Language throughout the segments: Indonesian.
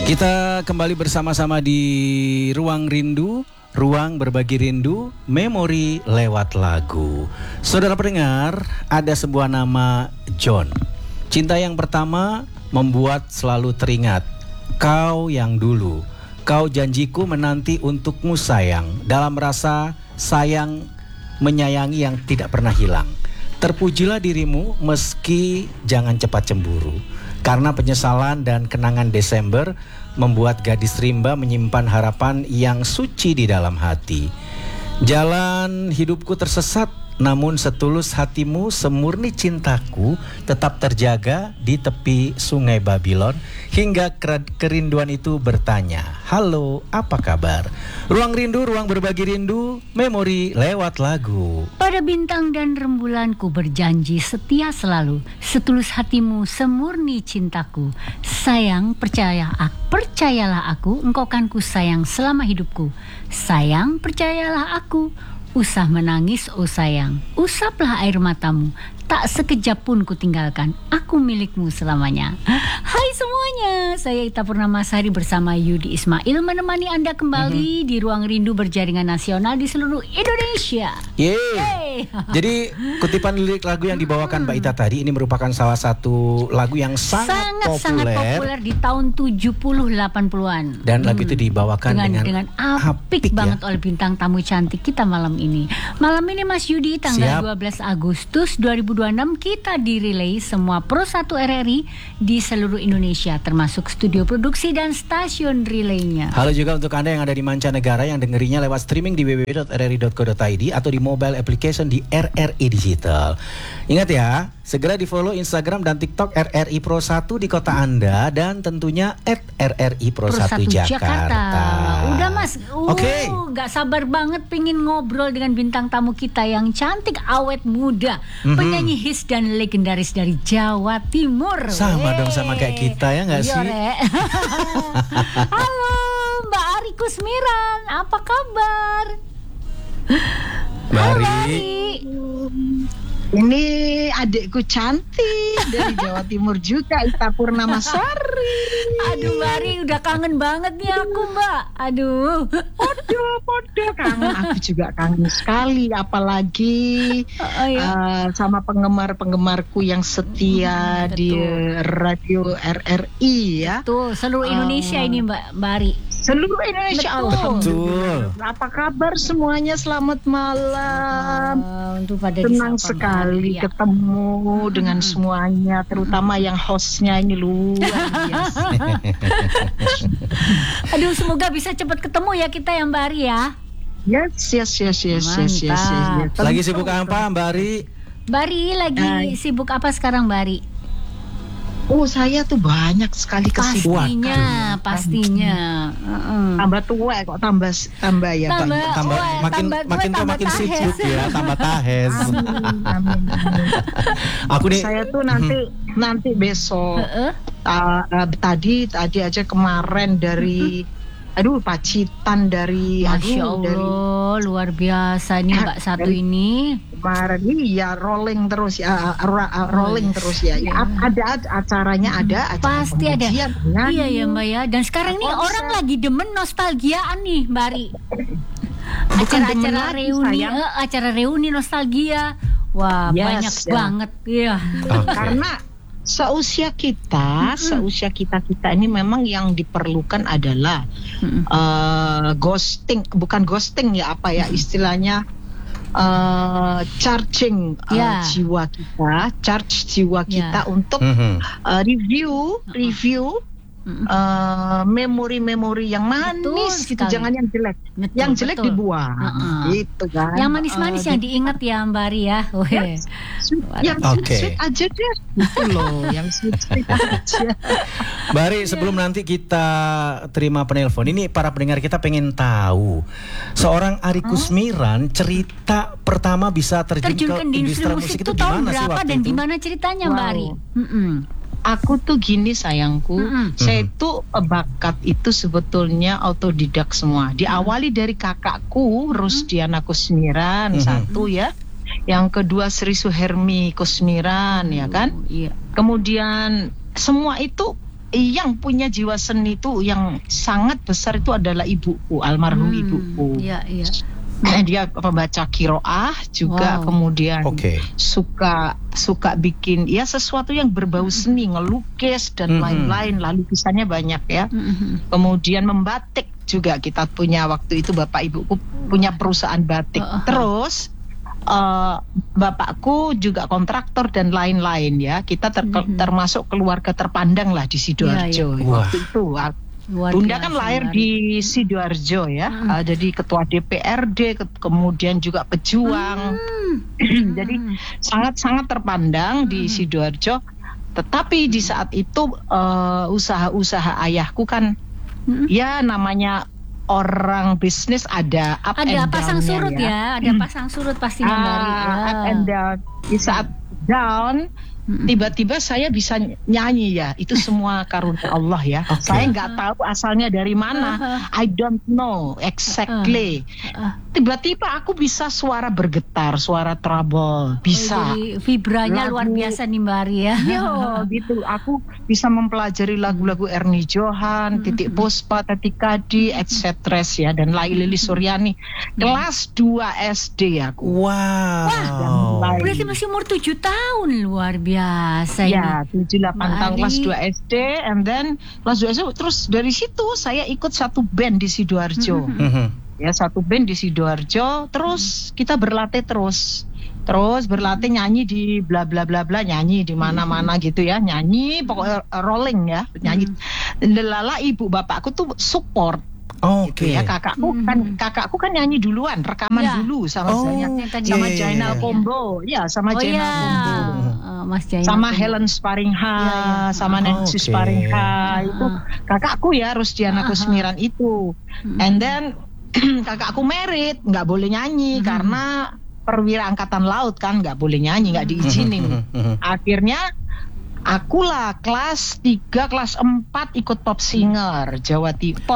Kita kembali bersama-sama di Ruang Rindu, Ruang Berbagi Rindu, Memori lewat lagu. Saudara pendengar, ada sebuah nama John. Cinta yang pertama membuat selalu teringat. Kau yang dulu, kau janjiku menanti untukmu sayang. Dalam rasa sayang menyayangi yang tidak pernah hilang. Terpujilah dirimu meski jangan cepat cemburu. Karena penyesalan dan kenangan Desember membuat gadis rimba menyimpan harapan yang suci di dalam hati. Jalan hidupku tersesat, namun setulus hatimu, semurni cintaku tetap terjaga di tepi sungai Babylon. Hingga kerinduan itu bertanya, halo, apa kabar? Ruang Rindu, Ruang Berbagi Rindu, Memori lewat lagu. Pada bintang dan rembulanku berjanji setia selalu, setulus hatimu, semurni cintaku. Sayang, percayalah aku, engkau kan ku sayang selama hidupku. Sayang, percayalah aku, usah menangis, oh sayang. Usaplah air matamu, tak sekejap pun ku tinggalkan. Aku milikmu selamanya. Hai semuanya, saya Ita Purnamasari bersama Yudi Ismail menemani Anda kembali di Ruang Rindu berjaringan nasional di seluruh Indonesia. Yeay. Jadi kutipan lirik lagu yang dibawakan Mbak Ita tadi ini merupakan salah satu lagu yang sangat populer di tahun 70-80-an. Dan lagu itu dibawakan dengan apik banget oleh bintang tamu cantik kita malam ini. Malam ini Mas Yudi, tanggal 12 Agustus 2026 kita direlay semua Pro 1 RRI di seluruh Indonesia, termasuk studio produksi dan stasiun relaynya. Halo juga untuk Anda yang ada di mancanegara yang dengerinya lewat streaming di www.rri.co.id atau di mobile application di RRI Digital. Ingat ya, segera di follow Instagram dan TikTok RRI Pro 1 di kota Anda dan tentunya @RRI Pro 1 Jakarta. Udah Mas, Oke. Gak sabar banget pengen ngobrol dengan bintang tamu kita yang cantik, awet muda, penyanyi hits dan legendaris dari Jawa Timur. Sama dong sama kayak kita ya gak sih? Halo Mbak Ari Kusmiran, apa kabar? Halo Ari. Ini adikku cantik dari Jawa Timur juga, Ita Purnamasari. Aduh Mbak Ari, udah kangen banget nih aku Mbak. Aduh. Podo kangen, aku juga kangen sekali. Apalagi sama penggemar-penggemarku yang setia di radio RRI ya. Tuh, seluruh Indonesia ini Mbak Ari. Seluruh Indonesia. Betul. Apa kabar semuanya? Selamat malam. Senang sekali ketemu dengan semuanya, terutama yang hostnya ini luar biasa. Aduh, semoga bisa cepat ketemu ya kita ya Mbak Ari ya. Yes. Lagi sibuk apa Mbak Ari? Mbak Ari lagi sibuk apa sekarang Mbak Ari? Oh, saya tuh banyak sekali kesibukan. Pastinya. Tambah tua kok tambah ya. Makin tua makin sibuk ya, tambah tahes. Amin. Aku nih saya tuh nanti besok. Tadi aja kemarin dari Pacitan dari Masya Allah, luar biasa nih Mbak satu ini. Kemarin ini ya rolling terus ya, terus ya. Ada acaranya, ada acara pasti ada. Ya. Iya ya Mbak ya. Dan sekarang nih orang lagi demen nostalgiaan nih Mbak Ari. Acara reuni nostalgia. Wah, banyak banget ya. Karena seusia kita ini memang yang diperlukan adalah bukan ghosting ya, apa ya istilahnya, charging jiwa kita untuk review memori-memori yang manis gitu, jangan yang jelek. Yang jelek dibuang gitu kan. Yang manis-manis yang diingat ya Mbak Ari ya. Yang sweet aja deh gitu loh, yang sweet aja. Mbak Ari, sebelum nanti kita terima penelpon, ini para pendengar kita pengen tahu seorang Ari Kusmiran, cerita pertama bisa terjun ke industri musik itu tahun gimana sih berapa waktu dan itu? gimana ceritanya Mbak Ari? Aku tuh gini sayangku, saya tuh bakat itu sebetulnya autodidak semua. Diawali dari kakakku Rusdiana Kusmiran, satu ya. Yang kedua Sri Suhermi Kusmiran ya kan. Kemudian semua itu yang punya jiwa seni itu yang sangat besar itu adalah ibuku, almarhum ibuku. Iya. Dia pembaca qiraah juga, kemudian suka bikin ya sesuatu yang berbau seni, ngelukis dan lain-lain, lalu lukisannya banyak ya. Kemudian membatik juga, kita punya waktu itu bapak ibuku punya perusahaan batik. Terus bapakku juga kontraktor dan lain-lain ya. Kita termasuk keluarga terpandang lah di Sidoarjo waktu itu. Bunda kan lahir di Sidoarjo ya, jadi ketua DPRD, kemudian juga pejuang, jadi sangat-sangat terpandang di Sidoarjo. Tetapi di saat itu usaha-usaha ayahku kan, ya namanya orang bisnis ada up and down-nya, pasang surut ya, ada pasang surut pasti Mbak. Up and down. Di saat down, tiba-tiba saya bisa nyanyi ya, itu semua karunia Allah ya. Saya nggak tahu asalnya dari mana, I don't know exactly. Tiba-tiba aku bisa suara bergetar, suara treble, bisa. Jadi vibranya luar biasa nih Mbak Ari ya. Yo, gitu. Aku bisa mempelajari lagu-lagu Ernie Johan, Titik Puspa, Tati Kadi, etc. ya, dan Lili Suryani. Kelas 2 SD aku. Wow. Berarti masih umur 7 tahun, luar biasa ini. Ya, 7-8 tahun kelas 2 SD, and then kelas 2 SD, terus dari situ saya ikut satu band di Sidoarjo. Ya, satu band di Sidoarjo, terus kita berlatih terus berlatih nyanyi di bla bla bla bla, nyanyi di mana-mana gitu ya, nyanyi pokoknya rolling ya, nyanyi. Lala ibu bapakku tuh support. Gitu ya, kakakku kan nyanyi duluan, rekaman dulu sama Jainal Combo, ya sama Jainal Combo, Mas Jainal sama Combo. Helen Sparingha, sama Nancy Sparingha, itu kakakku ya, Rusdiana Kusmiran itu. And then kakakku merit, nggak boleh nyanyi karena perwira angkatan laut kan, nggak boleh nyanyi, nggak diizinin. Akhirnya akulah kelas 3, kelas 4 ikut Pop Singer Jawa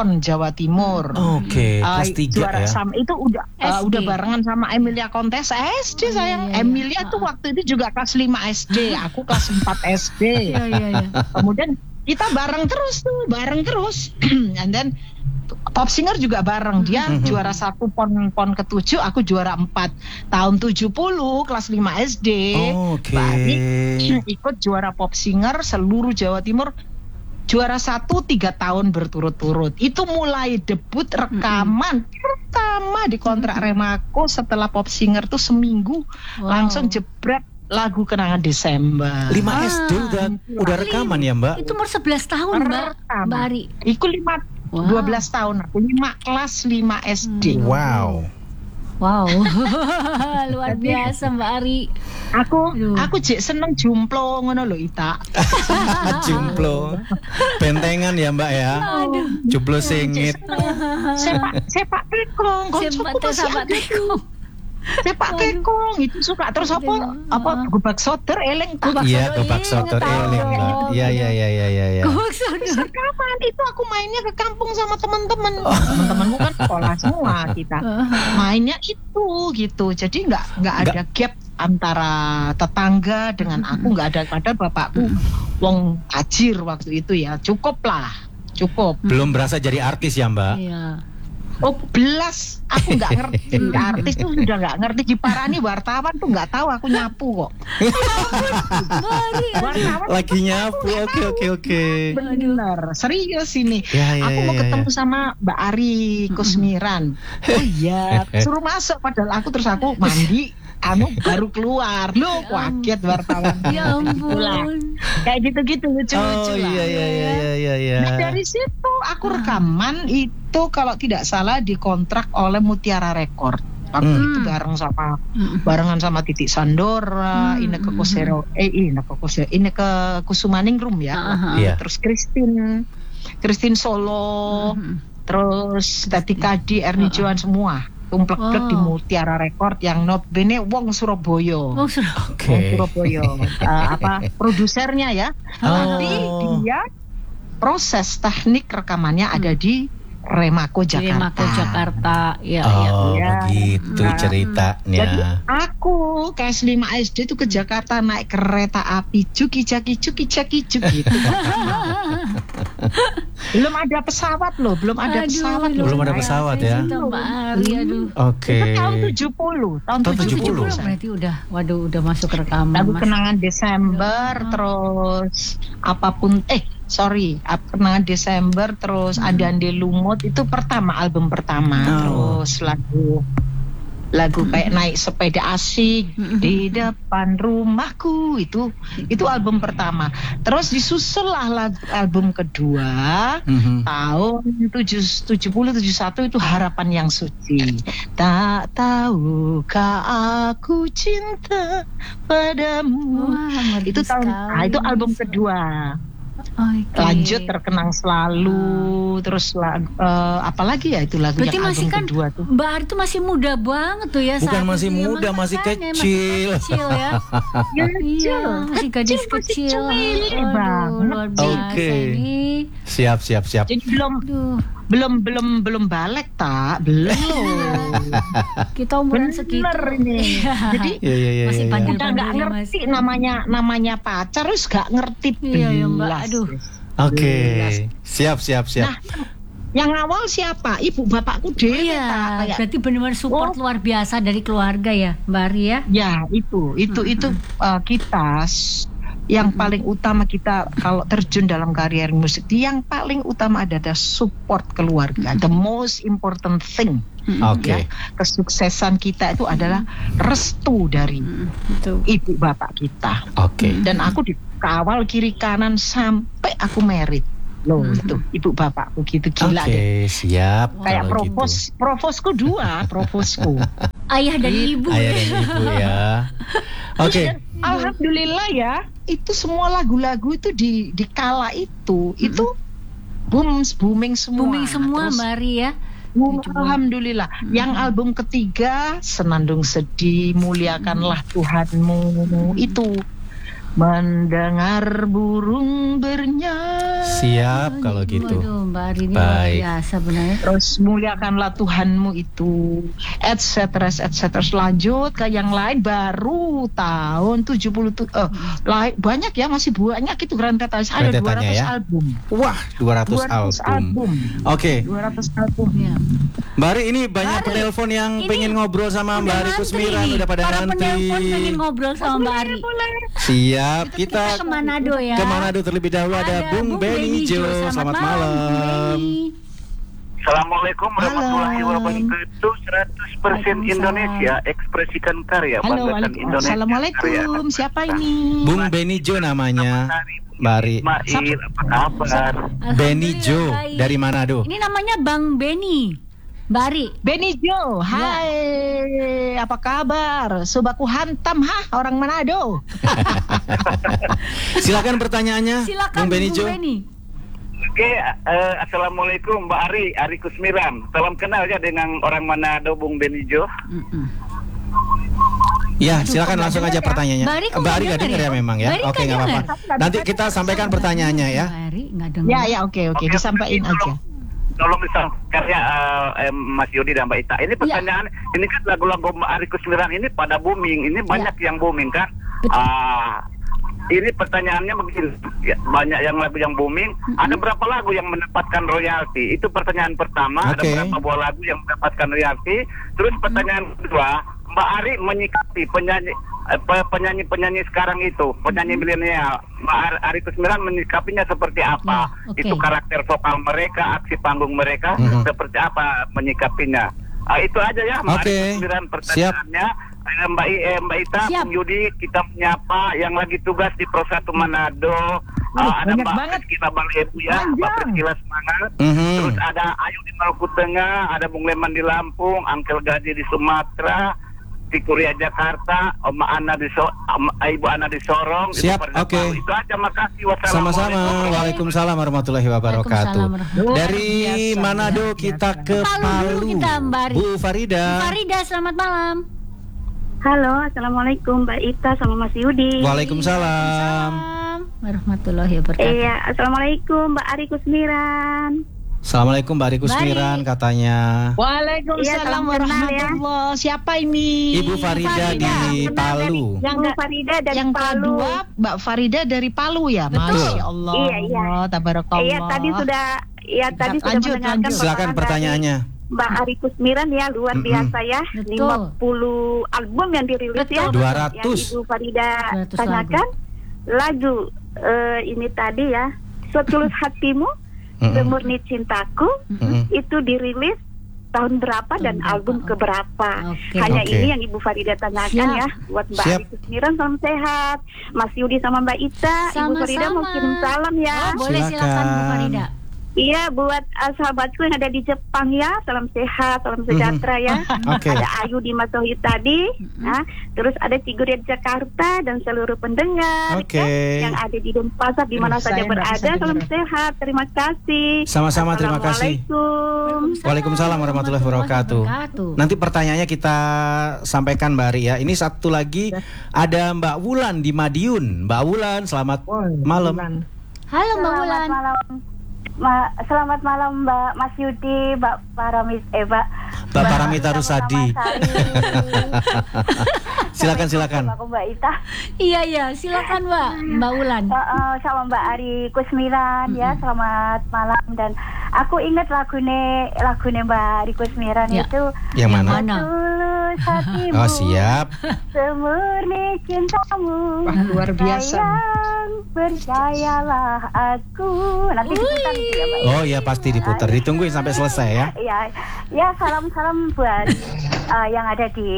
Timur. Kelas 3 ya. Itu udah barengan sama Emilia Kontes SD sayang. Emilia tuh waktu itu juga kelas 5 SD, aku kelas 4 SD. Kemudian kita bareng terus. And then Pop Singer juga bareng, dia juara 1 pon ke-7, aku juara 4 tahun 70 kelas 5 SD. Balik ikut juara Pop Singer seluruh Jawa Timur, juara 1 3 tahun berturut-turut. Itu mulai debut rekaman pertama di kontrak Remako setelah Pop Singer tuh seminggu langsung jebret lagu Kenangan Desember. 5 SD udah rekaman ya Mbak? Itu umur 11 tahun Mbak Ari. Iku 12 tahun aku, 5 kelas 5 SD. Wow. Luar biasa Mbak Ari. Aku jek seneng jumplo ngono lho Ita. Jumplo. Bentengan ya Mbak ya. Jumplo singit. Sepak tekong. Sepak kekong itu suka, terus apa gobak soder eleng tak? Iya, gobak soder eleng Mbak. Iya. Gobak soder. Kapan itu aku mainnya ke kampung sama teman-teman. Teman-temanku kan sekolah semua kita. Mainnya itu gitu. Jadi nggak ada gap antara tetangga dengan aku, nggak ada. Padahal bapakku wong tajir waktu itu ya. Cukup. Belum berasa jadi artis ya Mbak? Iya. Belas aku nggak ngerti, artis tuh sudah nggak ngerti, diparani wartawan tuh nggak tahu aku nyapu kok. Wartawan lagi nyapu, oke. Bener, serius ini. Aku mau ketemu sama Mbak Ari Kusmiran. Oh iya, suruh masuk, padahal aku mandi. Baru keluar, lu kaget wartawan. Ya ampun. Kayak gitu-gitu lucu-lucu lah. Iya. Nah, dari situ aku rekaman itu kalau tidak salah dikontrak oleh Mutiara Record. Waktu itu barengan sama Titik Sandora, Inneke Kusumaningrum ya. Terus Christine Solo, terus Tati Kadi, Ernie Johan semua. Tumplek-plek di Mutiara Record yang notabene wong Surabaya. Surabaya. Produsernya ya. Tapi dia proses teknik rekamannya ada di Remako Jakarta. Remako Jakarta. Ya, Oh, ya. begitu Nah, ceritanya. Jadi aku kelas 5 SD itu ke Jakarta naik kereta api cuki-caki gitu. Belum ada pesawat loh, belum ada pesawat loh. Belum ada pesawat ya. Mbak Ari, aduh. Oke. Itu tahun 70, tahun Tahun 70. 70. Berarti udah masuk rekaman. Lagu Mas. kenangan Desember, terus kenangan Desember, terus Andande Lumut itu album pertama. Terus lagu kayak naik sepeda asik di depan rumahku itu album pertama. Terus disusul lah album kedua tahun 70-71 itu Harapan yang Suci. Tak tahukah aku cinta padamu. Wah, Itu itu album kedua. Okay. Lanjut Terkenang Selalu, terus apalagi ya itu lagu Berarti yang masih album kan kedua tuh. Mbak Ari tuh masih muda banget tuh ya. Bukan saat masih itu ya, muda, masih makanya, kecil. Masih kecil ya. Iya, masih gadis kecil. Aduh, luar biasa Oke. ini. Siap. Jadi belum balik belum. Kita umuran Bener segitu. ini. Jadi Iya. Masih iya. pandai. udah nggak ngerti namanya pacar, terus nggak ngerti Iya, ya, Mbak. belas. Aduh. Oke. Siap. Nah, yang awal siapa? Ibu bapakku deh. Iya, berarti benar-benar support luar biasa dari keluarga ya, Mbak Ari ya. Ya itu kita yang paling utama kita kalau terjun dalam karier musik, yang paling utama adalah support keluarga. The most important thing. Oke. Ya, kesuksesan kita itu adalah restu dari ibu bapak kita. Oke. Dan aku dikawal kiri kanan sampai aku merit. Loh itu ibu bapakku gitu, gila deh. Oke, siap. Kayak kalau gitu. provosku. Ayah dan ibu. Ayah dan ibu ya. Oke. Dan alhamdulillah ya, itu semua lagu-lagu itu di kala itu booming semua. Booming semua, Terus, Mbak Ari ya. alhamdulillah. Yang album ketiga Senandung Sedih, Muliakanlah Tuhanmu, itu mendengar burung bernyanyi. Siap kalau gitu. Waduh, Mbak Ari ini Baik. luar biasa benar. Terus Muliakanlah Tuhanmu itu, etc. Lanjut ke yang lain baru tahun 70 banyak ya, masih banyak itu rentetannya. Ada 200 ya? album. Wah, 200 album. Oke. 200 album. Ya. Mbak Ari, ini banyak penelpon yang ini pengen ngobrol sama Mbak Ari Kusmiran, udah pada Para ngantri. penelpon pengen ngobrol sama Mbak Ari. Siap, Kita ke Manado ya. Ke Manado terlebih dahulu ada Bung Benny Jo. Selamat malam. Bung Benny. Assalamualaikum warahmatullahi Halo. wabarakatuh. 100% Indonesia, ekspresikan karya. Halo, banggakan Indonesia. Assalamualaikum. Karya. Siapa ini? Bung Benny Jo namanya. Mbak Ari. Ismail, apa kabar? Benny Jo Alhamdulillah, baik. dari Manado. Ini namanya Bang Benny. Mbak Ari. Benny Jo, hai, apa kabar? Sobaku hantam, orang Manado. Silakan pertanyaannya, Silakan Bung Benny Jo. Oke, assalamualaikum Mbak Ari Kusmiran. Salam kenal ya dengan orang Manado, Bung Benny Jo. Ya, silakan langsung aja pertanyaannya. Mbak Ari kok Mbak Ari nggak nggak dengar dengar ya ya? memang ya? Mbak Ari Oke, nggak nggak apa-apa. dengar. Nanti kita sampaikan pertanyaannya ya. Mbak Ari nggak dengar. Ya, oke, disampaikan aja. Tolong karya Mas Yudi dan Mbak Ita. Ini pertanyaan, ini kan lagu-lagu Mbak Ari Kusmiran ini pada booming. Ini banyak yang booming kan? Ini pertanyaannya begini, ya, banyak yang lagu yang booming. Ada berapa lagu yang mendapatkan royalti? Itu pertanyaan pertama. Oke. Ada berapa buah lagu yang mendapatkan royalti? Terus pertanyaan kedua, Mbak Ari menyikapi penyanyi sekarang itu, penyanyi milenial, Mbak Ari Kusmiran menyikapinya seperti apa? Ya, oke. Itu karakter vokal mereka, aksi panggung mereka, seperti apa menyikapinya? Itu aja ya, Mbak Ari Oke. Kusmiran pertanyaannya. Mbak Ita, Siap. Bung Yudi, kita menyapa yang lagi tugas di Pro 1 Manado. Ada banyak Mbak banget. Priscila Balebu ya, Panjang. Mbak Priscila semangat. Terus ada Ayu di Maluku Tengah, ada Bung Leman di Lampung, Angkel Gaji di Sumatera, di Kuria Jakarta, Ibu Ana di Sorong. Siap, itu pada oke. Palu. Itu aja, makasih. Sama-sama. Waalaikumsalam warahmatullahi wabarakatuh. Waalaikumsalam. Dari Biasa, Manado biasa. kita ke Palu Palu. dulu kita, Mbak Ari. Bu Farida. Farida, selamat malam. Halo, assalamualaikum Mbak Ita sama Mas Yudi. Waalaikumsalam. Warahmatullahi wabarakatuh. Iya, assalamualaikum Mbak Ari Kusmiran. Assalamualaikum Mbak Ari Kusmiran katanya. Waalaikumsalam Iya, warahmatullahi. Siapa ini? Ibu Farida di Palu. Yang Ibu Farida dari yang Palu. kedua Mbak Farida dari Palu ya. Betul. Masya Allah. Iya. Tabarakallah. Iya, tadi sudah Lanjut. mendengarkan Silakan pemaparan pertanyaannya. dari Mbak Ari Kusmiran ya, luar biasa ya. Betul. 50 album yang dirilis ya. Betul. 200. Yang Ibu Farida 200 tanyakan lagu ini tadi ya, Setulus Hatimu, Semurni Cintaku, itu dirilis tahun berapa dan album keberapa. Oke. Hanya Oke. ini yang Ibu Farida tanyakan Siap. ya. Buat Mbak Siap. Ari Kusmiran, salam sehat. Mas Yudi sama Mbak Ita, Ibu Farida mau Sama-sama. kirim salam ya. Boleh silakan Bu Farida. Iya, buat sahabatku yang ada di Jepang ya, salam sehat, salam sejahtera ya. Oke. Ada Ayu di Matohi tadi, ya. Terus ada Ciguria di Jakarta dan seluruh pendengar Oke. ya, yang ada di Denpasar di mana Saya saja nggak berada. bisa Salam dengar. sehat, terima kasih. Sama-sama, terima kasih. Assalamualaikum. Waalaikumsalam warahmatullahi wabarakatuh. Nanti pertanyaannya kita sampaikan Mbak Ari ya. Ini satu lagi ada Mbak Wulan di Madiun. Mbak Wulan, selamat malam. Halo Mbak Wulan. Selamat malam Mbak Mas Yudi, Mbak Mbak Paramita Rusadi. Silakan. Aku Mbak Ita. Iya, silakan Mbak Wulan. Sama Mbak Ari Kusmiran ya, selamat malam. Dan aku ingat lagune Mbak Ari Kusmiran Ya. itu Yang mana? Tulus hatimu, Oh, siap. semurni cintamu. Wah, luar biasa. Sayang, percayalah aku. Nanti diputar gitu ya Mbak. Oh ya, pasti diputar. Ditungguin sampai selesai ya. Ya salam buat yang ada di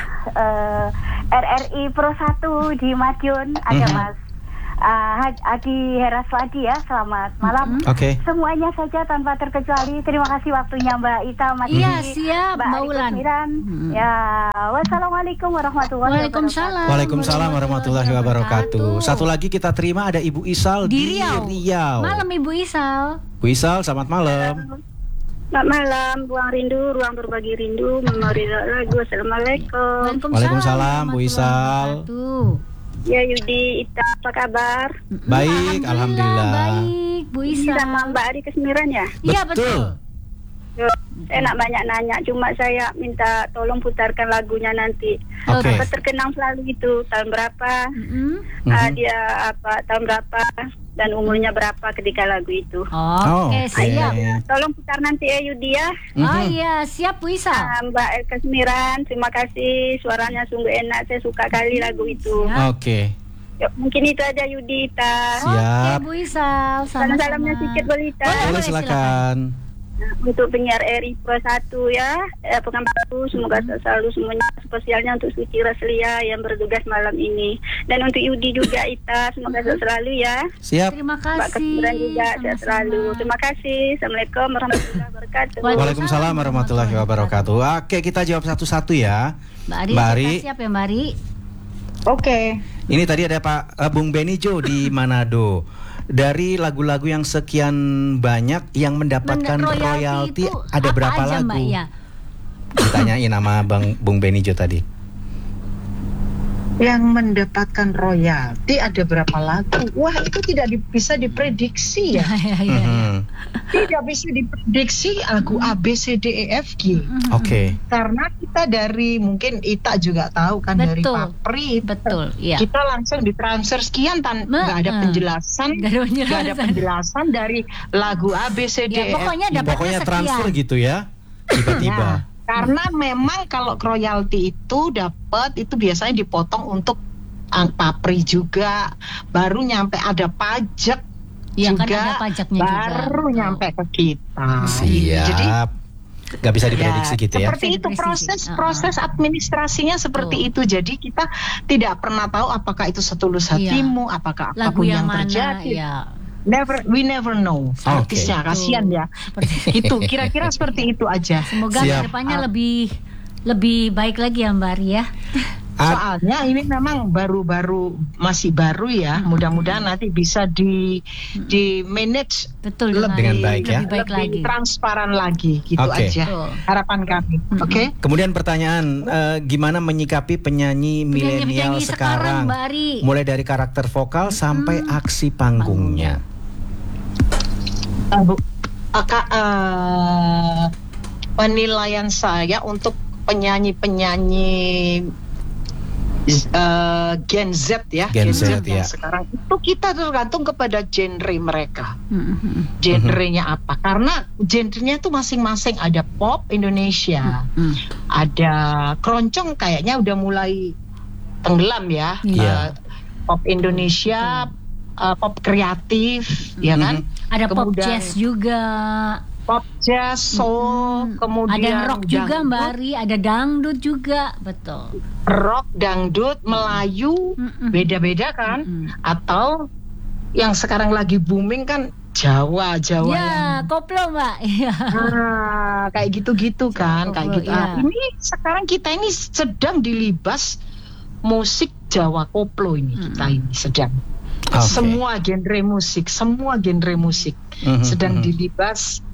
RRI Pro 1 di Madiun. Ada Mas Adi Heraswadi ya. Selamat malam. Oke. Semuanya saja tanpa terkecuali. Terima kasih waktunya Mbak Ita, Mas Iya, Yudi, siap, Mbak Ari Wulan. Kusmiran. Ya, wassalamualaikum warahmatullahi wabarakatuh. Waalaikumsalam warahmatullahi wabarakatuh. Satu lagi kita terima ada Ibu Isal Di Riau. Malam Ibu Isal. Bu Isal, selamat malam. Selamat malam, Ruang Rindu, Ruang Berbagi Rindu, Memori Lagu. Assalamualaikum. Waalaikumsalam, Bu Isal. Ya Yudi, Ita, apa kabar? Baik, alhamdulillah. Baik, Bu Ini Isal. sama Mbak Ari Kusmiran ya? Iya, Betul. betul. Saya nak banyak nanya, cuma saya minta tolong putarkan lagunya nanti. Oke. Apa terkenang selalu itu, tahun berapa, dia tahun berapa, dan umurnya berapa ketika lagu itu. Oke, oke. siap. Tolong putar nanti ya Yudi ya. Oh iya, siap Bu Isal. Mbak Ari Kusmiran, terima kasih, suaranya sungguh enak, saya suka kali lagu itu. Oke. Ya, mungkin itu aja Yudi, Ita. Siap. Oke, Bu Isal. Salam-salamnya sedikit boleh Ita. Boleh, silakan. Untuk penyiar RI Pro 1 ya, Pekanbaru, semoga selalu semuanya, spesialnya untuk Suci Raslia yang bertugas malam ini, dan untuk Yudi juga Ita, semoga sehat selalu ya. Siap. Terima Mbak kasih. Kusmiran juga sehat Sama-sama. selalu. Terima kasih. Assalamualaikum warahmatullahi wabarakatuh. Waalaikumsalam warahmatullahi wabarakatuh. Oke, kita jawab satu-satu ya. Mbak Ari, Mbak Ari. kita siap ya Mbak Ari? Oke. Ini tadi ada Pak Bung Benijo di Manado. Dari lagu-lagu yang sekian banyak yang mendapatkan royalti itu ada apa berapa aja, lagu? Mbak? Ya. Ditanyain sama Bung Benijo tadi. Yang mendapatkan royalti ada berapa lagu? Wah, itu tidak bisa diprediksi ya. Tidak bisa diprediksi lagu A, B, C, D, E, F, G. Oke. Karena kita dari, mungkin Ita juga tahu kan, dari Betul. Papri. Betul, iya. Kita langsung ditransfer sekian nggak ada penjelasan, nggak ada penjelasan dari lagu A, B, C, D, Ya, E, F, pokoknya G. dapatnya Pokoknya sekian. transfer gitu ya. Tiba-tiba. Karena memang kalau royalti itu dapat, itu biasanya dipotong untuk Papri juga, baru nyampe ada pajak Iya, kan juga, ada pajaknya juga. baru Betul. nyampe ke kita. Siap. Jadi Gak bisa diprediksi gitu ya. seperti itu Diprediksi. proses administrasinya seperti itu. Jadi kita tidak pernah tahu apakah itu setulus hatimu, apakah Lagu apapun yang yang mana terjadi. ya. We never know. Artisnya kasihan ya. Seperti Itu kira-kira seperti itu aja. Semoga Siap. kedepannya lebih baik lagi ya Mbak Ari ya. Soalnya ini memang masih baru ya. Mudah-mudahan nanti bisa di manage Betul, Dengan baik ya. Lebih baik lagi. lebih transparan lagi gitu Oke. aja. Betul. Harapan kami. Oke. Kemudian pertanyaan, gimana menyikapi penyanyi milenial Penyanyi sekarang? Mbak Ari. Mulai dari karakter vokal sampai aksi panggungnya. penilaian saya untuk penyanyi-penyanyi Gen Z ya, Gen Z, yang ya. sekarang itu kita tergantung kepada genre mereka. Genrenya apa? Karena genrenya itu masing-masing, ada pop Indonesia, ada keroncong kayaknya udah mulai tenggelam ya. Iya. Pop Indonesia, pop kreatif, ya kan? Ada pop Kemudian jazz juga. pop jazz, soul, kemudian Ada rock juga dangdut, Mbak Ari, ada dangdut juga, betul. rock, dangdut, Melayu, beda-beda kan? Atau yang sekarang lagi booming kan Jawa yang Ya, koplo Mbak. Iya. kayak gitu-gitu kan, Koplo, kayak gitu. iya. Ini sekarang kita ini sedang dilibas musik Jawa koplo ini, kita ini sedang. Oke. Semua genre musik sedang dilibas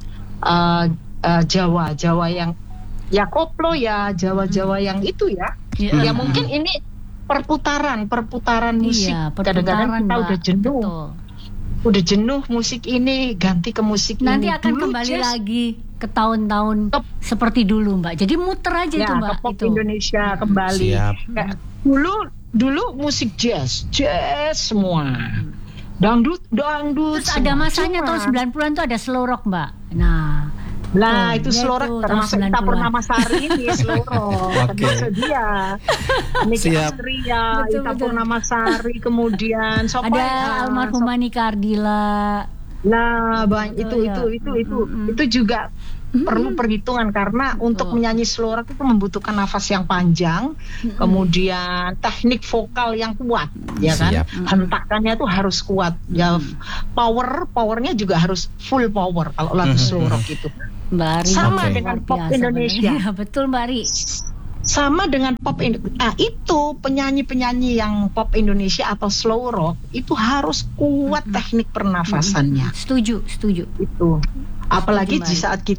Jawa yang ya koplo ya, Jawa yang itu ya. Iya. Ya mungkin ini perputaran musik. Iya, Kadang-kadang kita Mbak. udah jenuh. Betul. Udah jenuh musik ini, ganti ke musik Nanti ini. akan Dulu kembali jazz, lagi ke tahun-tahun seperti dulu Mbak. Jadi muter aja ya, itu Mbak. ke pop Itu. Indonesia kembali. Siap. Kayak dulu musik jazz semua. Dangdut. Terus ada semua. masanya Cuma- tahun 90-an tuh ada slow rock Mbak. Nah, Nah, Tuh, itu ya slow itu, rock tahun termasuk Ita 90-an. Purnamasari ini slow rock. Oke. Termasuk dia. Niki Siap. Astria, Betul, Ita betul. Purnamasari, kemudian siapa ada ya? almarhumah Nika Ardila. Nah, itu ya. itu juga perlu perhitungan karena untuk menyanyi slow rock itu membutuhkan nafas yang panjang, kemudian teknik vokal yang kuat, ya kan? Siap. Hentakannya tuh harus kuat. Ya, powernya juga harus full power kalau lagu slow rock itu. Mbak Ari Sama luar dengan pop biasa Indonesia. bener. Iya, betul Mbak Ari. Sama dengan pop itu penyanyi-penyanyi yang pop Indonesia atau slow rock itu harus kuat teknik pernafasannya. Setuju. Itu apalagi Setuju, di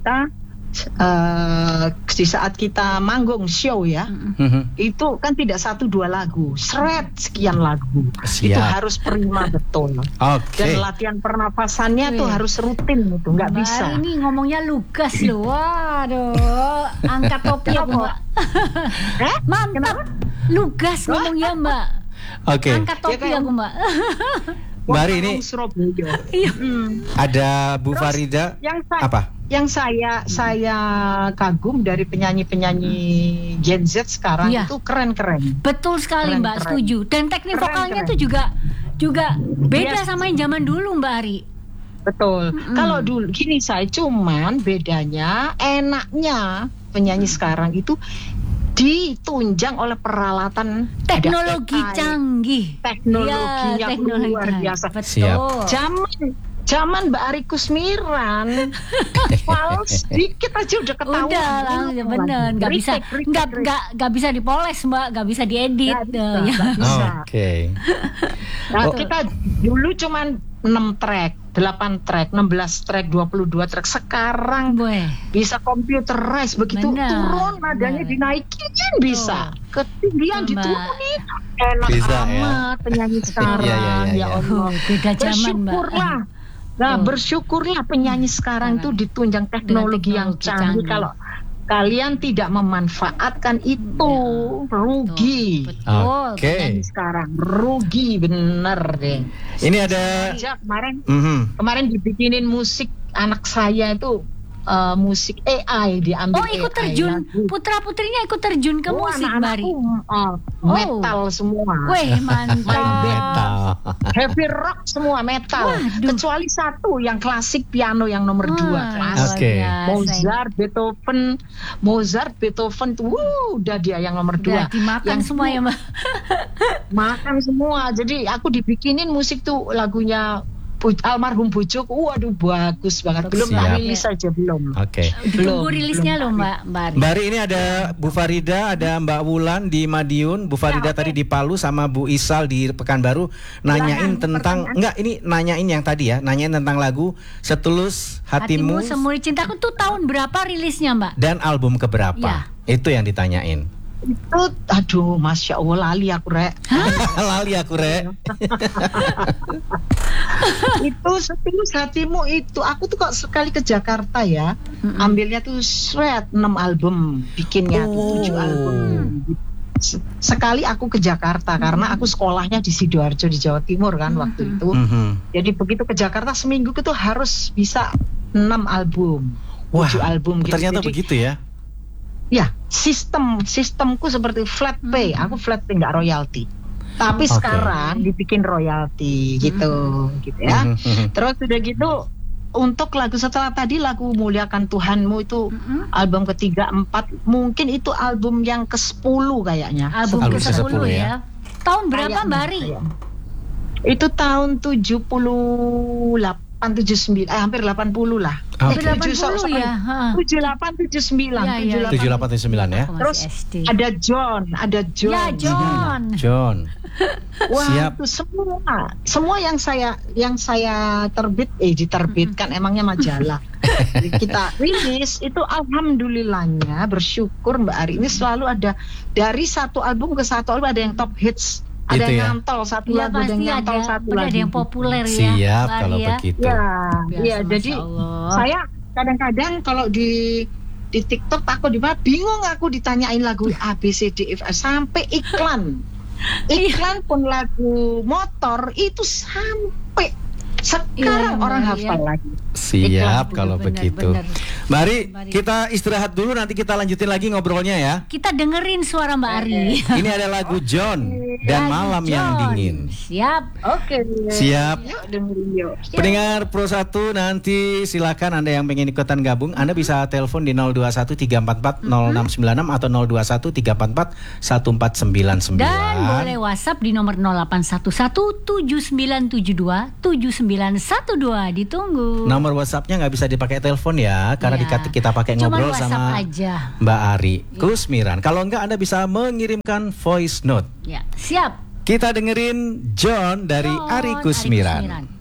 saat kita manggung show ya, itu kan tidak 1-2 lagu, sekian lagu. Siap. Itu harus prima betul. Oke. Dan latihan pernafasannya tuh harus rutin, itu nggak Mbak bisa. Ari ini ngomongnya lugas loh. Waduh, angkat topi aku Mbak. Mantap. Kenapa? Lugas ngomongnya Mbak. Oke. Angkat topi Ya, kayak- aku Mbak. Mbak Ari, ini Orang Surabaya. ada Bu Farida. Apa? Yang saya kagum dari penyanyi-penyanyi Gen Z sekarang Iya. itu keren-keren. Betul sekali Keren, Mbak, keren. setuju. Dan teknik Keren, vokalnya keren. tuh juga beda Yes. sama yang zaman dulu Mbak Ari. Betul. Kalau dulu gini saya cuman bedanya enaknya penyanyi sekarang itu ditunjang oleh peralatan ada Teknologi AI. canggih. Teknologinya Iya, teknologi luar canggih. biasa. Betul. Zaman Mbak Ari Kusmiran, fals dikit aja udah ketahuan. Udah langsung bener, nggak bisa nggak bisa dipoles Mbak, nggak bisa diedit. Nggak bisa, Ya. nggak bisa. Oke. Nah, kita dulu cuman 6 track, 8 track, 16 track, 22 track. Sekarang Boy. bisa computerize, begitu Benar, turun nadanya benar. dinaikin bisa, ketinggian Betul, Mbak. diturunin. Enak Bisa, ya. amat penyanyi sekarang. Iya, iya, iya. Ya Allah. Beda zaman Mbak. Bersyukurlah. Nah, bersyukurlah penyanyi sekarang itu ditunjang teknologi yang teknologi canggih. canggih. Kalau kalian tidak memanfaatkan itu, rugi. Betul. Oke. Penyanyi sekarang rugi bener deh. Ini ada. Aja kemarin Mhm. kemarin dibikinin musik anak saya itu musik AI diambil. Oh, ikut AI terjun. lagu. Putra-putrinya ikut terjun ke Oh, musik Mbak Ari. anak-anakku, metal semua. Weh, Main band. mantap. Heavy rock semua metal. Waduh. Kecuali satu yang klasik piano yang nomor 2 klasik. Oke. Mozart, Beethoven tuh udah dia yang nomor 2. Udah dimakan semua ya Mbak. Makan semua. Jadi aku dibikinin musik tuh lagunya almarhum bojoku. Waduh bagus banget. Belum Siap. rilis saja belum. Oke. Ditunggu rilisnya loh Mbak Ari. Mbak Ari, ini ada Bu Farida, ada Mbak Wulan di Madiun, Bu Farida tadi di Palu, sama Bu Isal di Pekanbaru nanyain tentang nanyain yang tadi ya, nanyain tentang lagu Setulus Hatimu Hatimu Semuri Cintaku tuh tahun berapa rilisnya Mbak? dan album keberapa? Iya. Itu yang ditanyain. Itu, aduh, Masya Allah, lali aku, Rek. Lali aku, Rek. Itu Setulus Hatimu itu, aku tuh kok sekali ke Jakarta ya, ambilnya tuh 6 album, bikinnya tuh 7 album. Sekali aku ke Jakarta karena aku sekolahnya di Sidoarjo di Jawa Timur kan waktu itu. Jadi begitu ke Jakarta seminggu itu harus bisa 6 album, 7 album gitu. Ternyata jadi, begitu ya. Ya, sistemku seperti flat pay, aku flat pay nggak royalti. Tapi sekarang dibikin royalti gitu ya. Terus udah gitu untuk lagu setelah tadi lagu Muliakan Tuhanmu itu album ketiga, 4, mungkin itu album yang ke-10 kayaknya. Album ke-10 ya. Tahun berapa Mbak Ari? Itu tahun 78, 79, hampir 80 lah. Hampir 80 ya. 78, 79. 78, 79 ya. Terus ada John. Ya, John. Wah, Siap. itu semua yang saya diterbitkan emangnya majalah. Kita rilis itu alhamdulillahnya bersyukur Mbak Ari ini selalu ada dari satu album ke satu album ada yang top hits. Ada Gitu yang ya? nyantol satu lagu, ada yang nyantol satu lagu. Ada yang populer ya. Siap Mbak kalau Ari ya. begitu. Ya, jadi saya kadang-kadang kalau di TikTok takut bingung aku ditanyain lagu A B C D F sampai iklan pun lagu motor itu sampai sekarang orang hafal lagi. Siap kalau begitu. bener. Mari kita istirahat dulu, nanti kita lanjutin lagi ngobrolnya ya. Kita dengerin suara Mbak Ari. Ini ada lagu John dan Malam yang Dingin. Siap. Oke. Siap. Yuk dengerin yuk. Pendengar Pro 1 nanti silakan Anda yang pengen ikutan gabung, Anda bisa telepon di 0213440696 atau 0213441499. Dan boleh WhatsApp di nomor 081179727912. Ditunggu. Nomor WhatsAppnya nggak bisa dipakai telepon ya, karena kita pakai Cuman ngobrol sama aja. Mbak Ari Kusmiran. Kalau enggak Anda bisa mengirimkan voice note. Ya, siap. Kita dengerin John dari Ari Kusmiran.